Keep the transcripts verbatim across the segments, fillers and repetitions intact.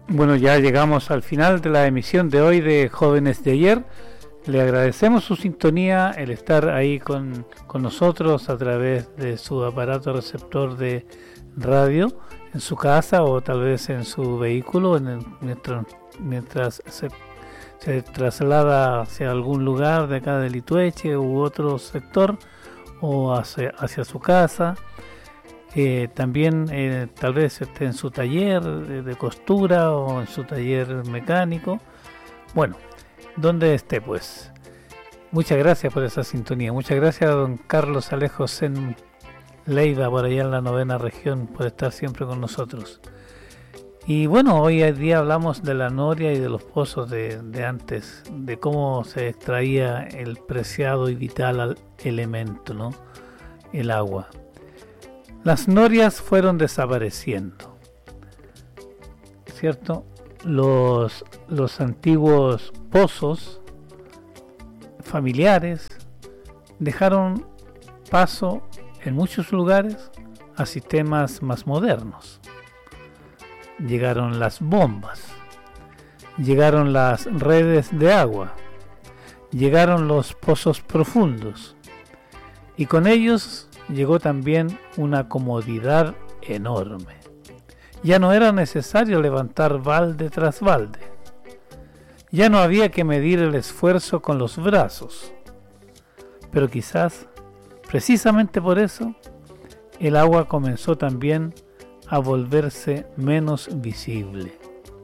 Bueno, ya llegamos al final de la emisión de hoy de Jóvenes de Ayer. Le agradecemos su sintonía, el estar ahí con, con nosotros a través de su aparato receptor de radio en su casa o tal vez en su vehículo en el, mientras, mientras se, se traslada hacia algún lugar de acá de Litueche u otro sector o hacia, hacia su casa. Eh, también eh, tal vez esté en su taller de, de costura o en su taller mecánico. Bueno, donde esté pues. Muchas gracias por esa sintonía. Muchas gracias a don Carlos Alejos en Leiva, por allá en la novena región, por estar siempre con nosotros. Y bueno, hoy día hablamos de la noria y de los pozos de, de antes, de cómo se extraía el preciado y vital elemento, ¿no? El agua. Las norias fueron desapareciendo, ¿cierto? Los, los antiguos pozos familiares dejaron paso en muchos lugares a sistemas más modernos. Llegaron las bombas, llegaron las redes de agua, llegaron los pozos profundos y con ellos llegó también una comodidad enorme. Ya no era necesario levantar balde tras balde. Ya no había que medir el esfuerzo con los brazos. Pero quizás, precisamente por eso, el agua comenzó también a volverse menos visible.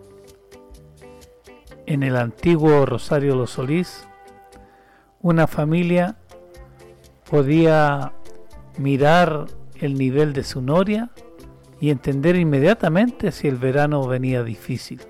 En el antiguo Rosario Los Solís, una familia podía mirar el nivel de su noria y entender inmediatamente si el verano venía difícil.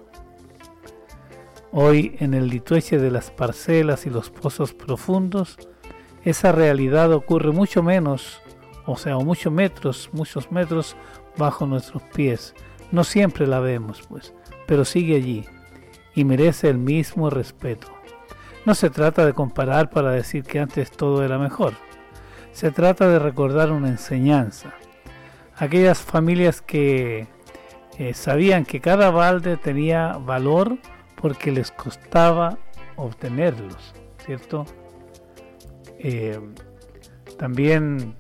Hoy, en el Litueche de las parcelas y los pozos profundos, esa realidad ocurre mucho menos, o sea, muchos metros, muchos metros bajo nuestros pies. No siempre la vemos, pues, pero sigue allí y merece el mismo respeto. No se trata de comparar para decir que antes todo era mejor. Se trata de recordar una enseñanza. Aquellas familias que eh, sabían que cada balde tenía valor porque les costaba obtenerlos, ¿cierto? Eh, también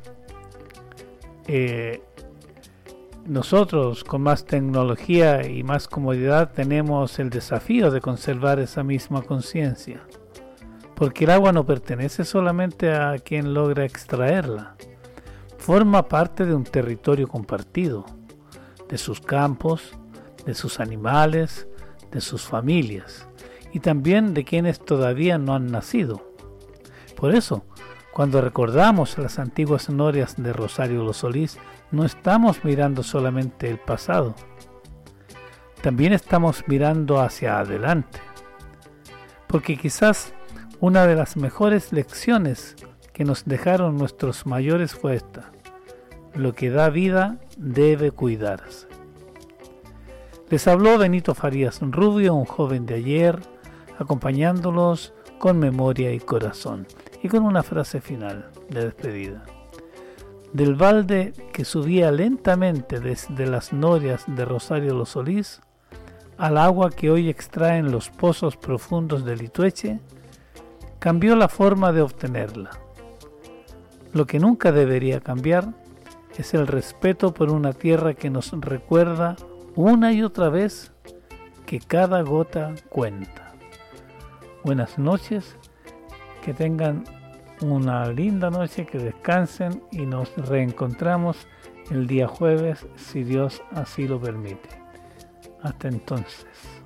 eh, nosotros con más tecnología y más comodidad tenemos el desafío de conservar esa misma conciencia. Porque el agua no pertenece solamente a quien logra extraerla. Forma parte de un territorio compartido, de sus campos, de sus animales, de sus familias y también de quienes todavía no han nacido. Por eso, cuando recordamos las antiguas norias de Rosario Los Solís, no estamos mirando solamente el pasado, también estamos mirando hacia adelante. Porque quizás una de las mejores lecciones que nos dejaron nuestros mayores fue esta: lo que da vida debe cuidarse. Les habló Benito Farías Rubio, un joven de ayer, acompañándolos con memoria y corazón, y con una frase final de despedida. Del balde que subía lentamente desde las norias de Rosario Los Solís al agua que hoy extraen los pozos profundos de Litueche, cambió la forma de obtenerla. Lo que nunca debería cambiar es el respeto por una tierra que nos recuerda una y otra vez que cada gota cuenta. Buenas noches, que tengan una linda noche, que descansen y nos reencontramos el día jueves si Dios así lo permite. Hasta entonces.